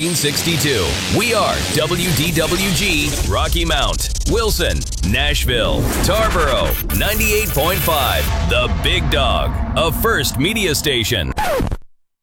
1962. We are WDWG, Rocky Mount, Wilson, Nashville, Tarboro, 98.5, The Big Dog, a First Media Station.